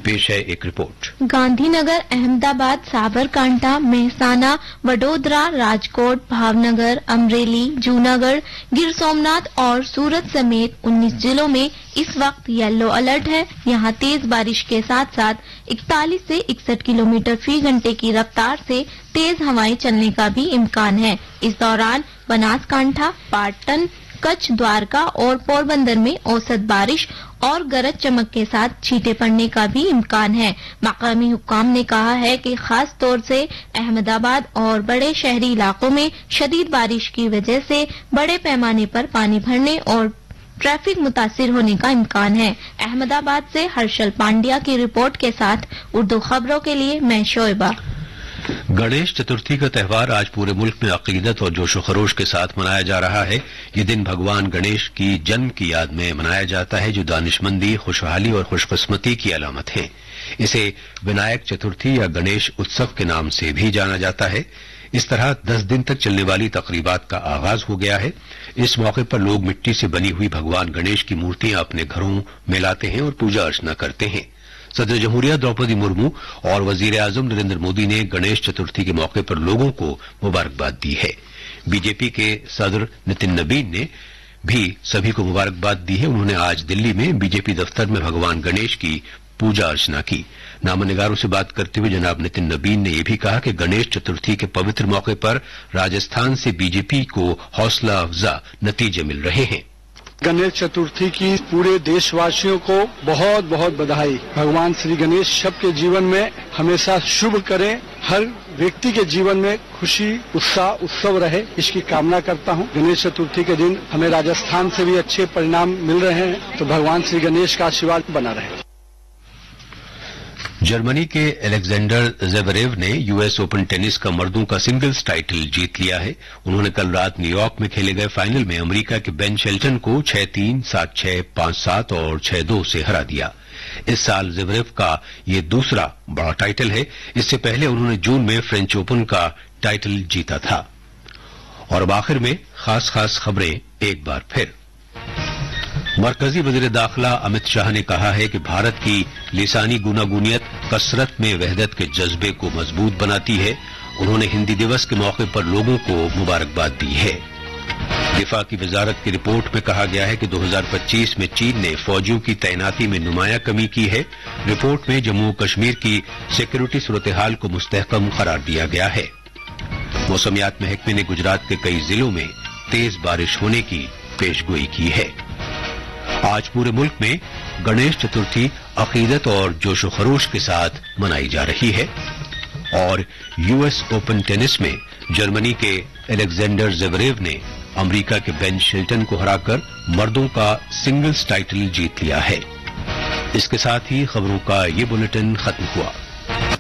पेश है एक रिपोर्ट। गांधीनगर, अहमदाबाद, साबरकांठा, मेहसाना, वडोदरा, राजकोट, भावनगर, अमरेली, जूनागढ़, गिर सोमनाथ और सूरत समेत 19 जिलों में इस वक्त येलो अलर्ट है। यहाँ तेज बारिश के साथ साथ 41 से 61 किलोमीटर फी घंटे की रफ्तार से तेज हवाएं चलने का भी इम्कान है। इस दौरान बनासकांठा, पाटन, कच्छ, द्वारका और पोरबंदर में औसत बारिश और गरज चमक के साथ छींटे पड़ने का भी इम्कान है। मकामी हुक्काम ने कहा है कि खास तौर से अहमदाबाद और बड़े शहरी इलाकों में शदीद बारिश की वजह से बड़े पैमाने पर पानी भरने और ट्रैफिक मुतासिर होने का इम्कान है। अहमदाबाद से हर्षल पांड्या की रिपोर्ट के साथ उर्दू खबरों के लिए मैं शोएबा। गणेश चतुर्थी का त्यौहार आज पूरे मुल्क में अकीदत और जोशो खरोश के साथ मनाया जा रहा है। ये दिन भगवान गणेश की जन्म की याद में मनाया जाता है, जो दानिशमंदी, खुशहाली और खुशकिस्मती की अलामत है। इसे विनायक चतुर्थी या गणेश उत्सव के नाम से भी जाना जाता है। इस तरह 10 दिन तक चलने वाली तकरीबात का आगाज हो गया है। इस मौके पर लोग मिट्टी से बनी हुई भगवान गणेश की मूर्तियां अपने घरों में लाते हैं और पूजा अर्चना करते हैं। सदर जमहूरिया द्रौपदी मुर्मू और वजीर आजम नरेंद्र मोदी ने गणेश चतुर्थी के मौके पर लोगों को मुबारकबाद दी है। बीजेपी के सदर नितिन नबीन ने भी सभी को मुबारकबाद दी है। उन्होंने आज दिल्ली में बीजेपी दफ्तर में भगवान गणेश की पूजा अर्चना की। नामनिगारों से बात करते हुए जनाब नितिन नबीन ने यह भी कहा कि गणेश चतुर्थी के पवित्र मौके पर राजस्थान से बीजेपी को हौसला अफजा नतीजे मिल रहे हैं। गणेश चतुर्थी की पूरे देशवासियों को बहुत बहुत बधाई। भगवान श्री गणेश सबके जीवन में हमेशा शुभ करें, हर व्यक्ति के जीवन में खुशी, उत्साह, उत्सव रहे, इसकी कामना करता हूं। गणेश चतुर्थी के दिन हमें राजस्थान से भी अच्छे परिणाम मिल रहे हैं, तो भगवान श्री गणेश का आशीर्वाद बना रहे। जर्मनी के अलेक्जेंडर ज़वेरेव ने यूएस ओपन टेनिस का मर्दों का सिंगल्स टाइटल जीत लिया है। उन्होंने कल रात न्यूयॉर्क में खेले गए फाइनल में अमेरिका के बेन शेल्टन को 6-3, 7-6, 5-7 और 6-2 से हरा दिया। इस साल ज़वेरेव का ये दूसरा बड़ा टाइटल है। इससे पहले उन्होंने जून में फ्रेंच ओपन का टाइटल जीता था। और अब आखिर में खास खबरें एक बार फिर। मरकजी वज़ीर दाखिला अमित शाह ने कहा है कि भारत की लिसानी गूनागूनियत कसरत में वहदत के जज्बे को मजबूत बनाती है। उन्होंने हिंदी दिवस के मौके पर लोगों को मुबारकबाद दी है। दिफा की वजारत की रिपोर्ट में कहा गया है कि 2025 में चीन ने फौजियों की तैनाती में नुमाया कमी की है। रिपोर्ट में जम्मू कश्मीर की सिक्योरिटी सूरत हाल को मुस्तहकम करार दिया गया है। मौसमियात महकमे ने गुजरात के कई जिलों में तेज बारिश होने की पेशगोई की है। आज पूरे मुल्क में गणेश चतुर्थी अकीदत और जोशो खरोश के साथ मनाई जा रही है। और यूएस ओपन टेनिस में जर्मनी के अलेक्जेंडर ज़वेरेव ने अमेरिका के बेन शेल्टन को हराकर मर्दों का सिंगल्स टाइटल जीत लिया है। इसके साथ ही खबरों का ये बुलेटिन खत्म हुआ।